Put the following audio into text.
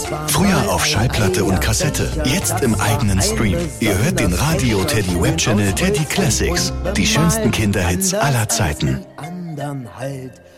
Früher auf Schallplatte und Kassette, jetzt im eigenen Stream. Ihr hört den Radio Teddy Webchannel Teddy Classics. Die schönsten Kinderhits aller Zeiten. Halt.